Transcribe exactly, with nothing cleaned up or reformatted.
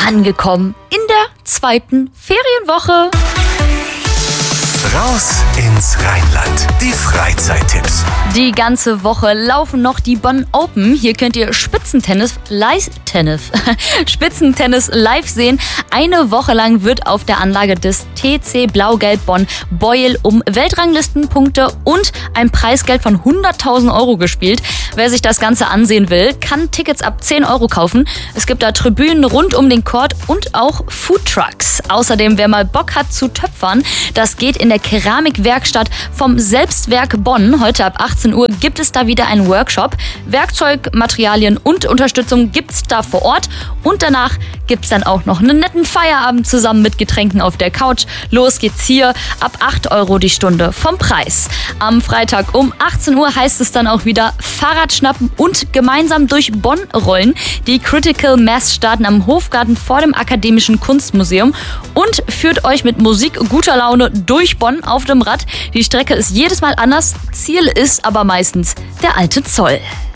angekommen in der zweiten Ferienwoche. Raus ins Rheinland. Die Freizeittipps. Die ganze Woche laufen noch die Bonn Open. Hier könnt ihr Spitzentennis live, Tennis, Spitzentennis live sehen. Eine Woche lang wird auf der Anlage des T C Blau-Gelb Bonn Beuel um Weltranglistenpunkte und ein Preisgeld von hunderttausend Euro gespielt. Wer sich das Ganze ansehen will, kann Tickets ab zehn Euro kaufen. Es gibt da Tribünen rund um den Court und auch Foodtrucks. Außerdem, wer mal Bock hat zu töpfern, das geht in der Keramikwerkstatt vom Selbstwerk Bonn. Heute ab achtzehn Uhr gibt es da wieder einen Workshop. Werkzeug, Materialien und Unterstützung gibt's da vor Ort. Und danach gibt's dann auch noch einen netten Feierabend zusammen mit Getränken auf der Couch. Los geht's hier ab acht Euro die Stunde vom Preis. Am Freitag um achtzehn Uhr heißt es dann auch wieder Fahrrad schnappen und gemeinsam durch Bonn rollen. Die Critical Mass starten am Hofgarten vor dem Akademischen Kunstmuseum und führt euch mit Musik, guter Laune durch Bonn auf dem Rad. Die Strecke ist jedes Mal anders, Ziel ist aber meistens der alte Zoll.